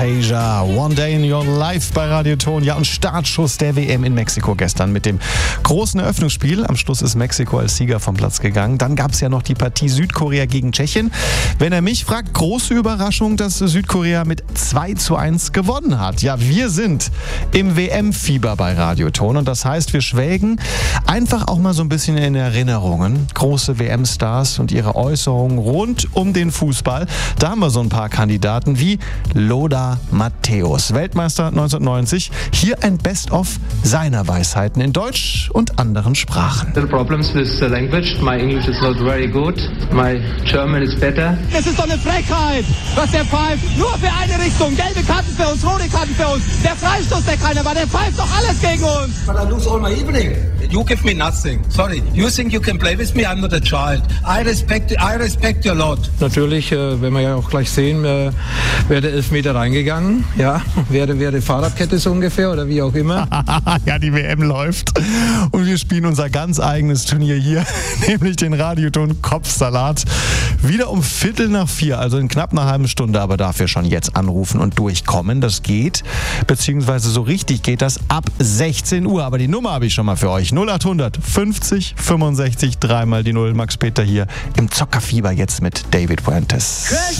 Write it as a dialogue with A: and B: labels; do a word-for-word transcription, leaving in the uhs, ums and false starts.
A: Anastasia, One Day in Your Life bei Radio Ton. Ja, und Startschuss der W M in Mexiko gestern mit dem großen Eröffnungsspiel. Am Schluss ist Mexiko als Sieger vom Platz gegangen. Dann gab es ja noch die Partie Südkorea gegen Tschechien. Wenn er mich fragt, große Überraschung, dass Südkorea mit zwei zu eins gewonnen hat. Ja, wir sind im W M-Fieber bei Radio Ton und das heißt, wir schwelgen einfach auch mal so ein bisschen in Erinnerungen. Große W M-Stars und ihre Äußerungen rund um den Fußball. Da haben wir so ein paar Kandidaten wie Lothar Matthäus, Weltmeister neunzehnhundertneunzig. Hier ein Best-of seiner Weisheiten in Deutsch und anderen Sprachen.
B: The problems with the language. My English is not very good. My German is better.
C: Es ist doch eine Frechheit, was der pfeift. Nur für eine Richtung. Gelbe Karten für uns, rote Karten für uns. Der Freistoß, der keiner war, der pfeift doch alles gegen uns.
D: But I lose all my evening. You give me nothing. Sorry. You think you can play with me? I'm not a child. I respect, I respect you a lot.
E: Natürlich, äh, wenn wir ja auch gleich sehen, äh, wäre der Elfmeter reingegangen. Ja, wäre, wäre Fahrradkette so ungefähr oder wie auch immer.
A: Ja, die W M läuft und wir spielen unser ganz eigenes Turnier hier, nämlich den Radioton Kopfsalat. Wieder um Viertel nach vier, also in knapp einer halben Stunde, aber dafür schon jetzt anrufen und durchkommen. Das geht, beziehungsweise so richtig geht das ab sechzehn Uhr. Aber die Nummer habe ich schon mal für euch. null achthundert fünfzig fünfundsechzig, dreimal die Null. Max Peter hier im Zockerfieber jetzt mit David Fuentes.